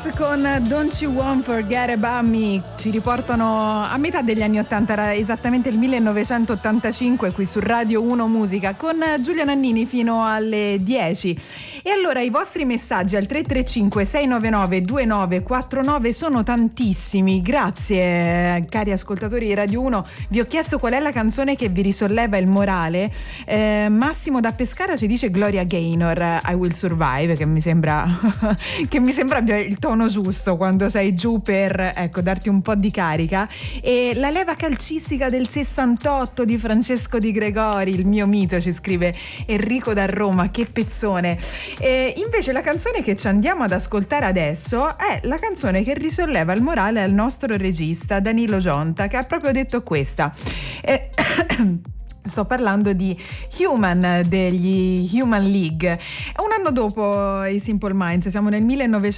con Don't You Want Forget About Me ci riportano a metà degli anni 80, era esattamente il 1985, qui su Radio 1 Musica con Giulia Nannini fino alle 10. E allora i vostri messaggi al 335 699 2949 sono tantissimi. Grazie cari ascoltatori di Radio 1. Vi ho chiesto qual è la canzone che vi risolleva il morale. Massimo da Pescara ci dice Gloria Gaynor, I Will Survive, che mi sembra abbia il tono giusto quando sei giù per, ecco, darti un po' di carica. E la leva calcistica del 68 di Francesco Di Gregori, il mio mito, ci scrive Enrico da Roma, che pezzone. E invece la canzone che ci andiamo ad ascoltare adesso è la canzone che risolleva il morale al nostro regista Danilo Gionta, che ha proprio detto questa. Sto parlando di Human degli Human League. Un anno dopo i Simple Minds, siamo nel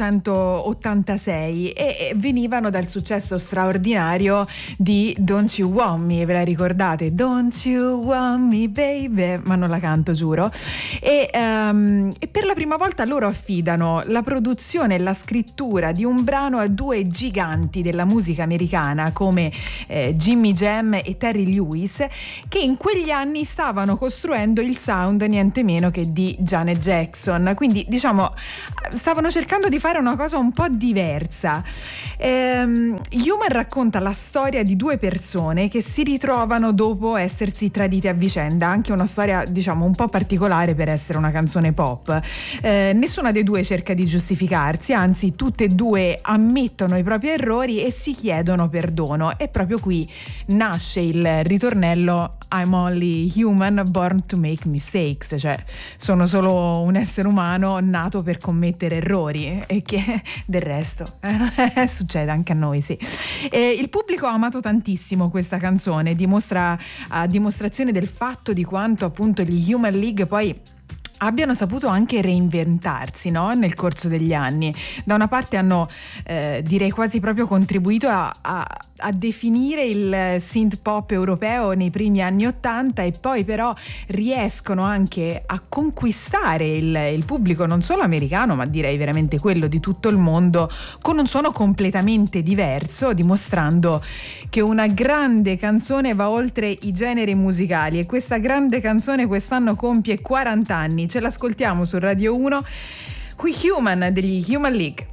1986 e venivano dal successo straordinario di Don't You Want Me, ve la ricordate? Don't You Want Me Baby, ma non la canto, giuro. E per la prima volta loro affidano la produzione e la scrittura di un brano a due giganti della musica americana come Jimmy Jam e Terry Lewis, che in quegli anni stavano costruendo il sound niente meno che di Janet Jackson, quindi diciamo stavano cercando di fare una cosa un po' diversa. Human racconta la storia di due persone che si ritrovano dopo essersi tradite a vicenda, anche una storia diciamo un po' particolare per essere una canzone pop. Nessuna dei due cerca di giustificarsi, anzi tutte e due ammettono i propri errori e si chiedono perdono, e proprio qui nasce il ritornello I'm only human born to make mistakes, cioè sono solo un essere umano nato per commettere errori, e che del resto succede anche a noi, sì. Il pubblico ha amato tantissimo questa canzone, a dimostrazione del fatto di quanto appunto gli Human League poi abbiano saputo anche reinventarsi, no? Nel corso degli anni. Da una parte hanno direi quasi proprio contribuito a definire il synth pop europeo nei primi anni 80, e poi però riescono anche a conquistare il pubblico non solo americano, ma direi veramente quello di tutto il mondo, con un suono completamente diverso, dimostrando che una grande canzone va oltre i generi musicali, e questa grande canzone quest'anno compie 40 anni. Ce l'ascoltiamo su Radio 1, qui Human degli Human League.